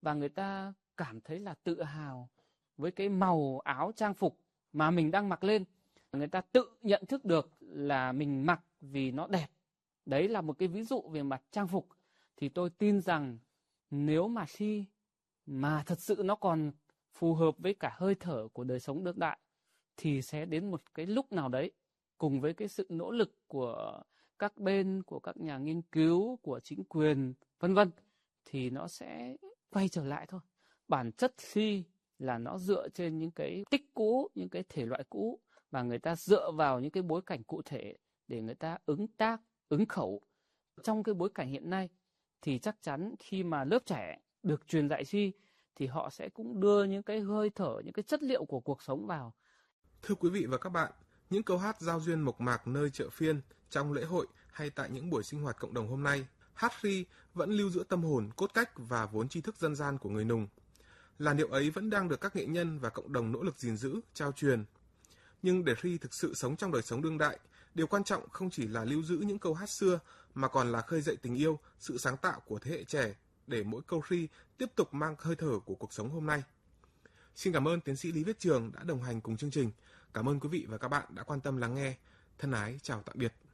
và người ta cảm thấy là tự hào với cái màu áo trang phục mà mình đang mặc lên. Người ta tự nhận thức được là mình mặc vì nó đẹp. Đấy là một cái ví dụ về mặt trang phục. Thì tôi tin rằng nếu mà si mà thật sự nó còn phù hợp với cả hơi thở của đời sống đương đại, thì sẽ đến một cái lúc nào đấy, cùng với cái sự nỗ lực của các bên, của các nhà nghiên cứu, của chính quyền, vân vân, thì nó sẽ quay trở lại thôi. Bản chất si là nó dựa trên những cái tích cũ, những cái thể loại cũ, và người ta dựa vào những cái bối cảnh cụ thể để người ta ứng tác, ứng khẩu. Trong cái bối cảnh hiện nay thì chắc chắn khi mà lớp trẻ được truyền dạy si thì họ sẽ cũng đưa những cái hơi thở, những cái chất liệu của cuộc sống vào. Thưa quý vị và các bạn, những câu hát giao duyên mộc mạc nơi chợ phiên, trong lễ hội hay tại những buổi sinh hoạt cộng đồng hôm nay, hát ri vẫn lưu giữ tâm hồn, cốt cách và vốn tri thức dân gian của người Nùng. Làn điệu ấy vẫn đang được các nghệ nhân và cộng đồng nỗ lực gìn giữ, trao truyền. Nhưng để ri thực sự sống trong đời sống đương đại, điều quan trọng không chỉ là lưu giữ những câu hát xưa mà còn là khơi dậy tình yêu, sự sáng tạo của thế hệ trẻ để mỗi câu ri tiếp tục mang hơi thở của cuộc sống hôm nay. Xin cảm ơn tiến sĩ Lý Viết Trường đã đồng hành cùng chương trình. Cảm ơn quý vị và các bạn đã quan tâm lắng nghe. Thân ái chào tạm biệt.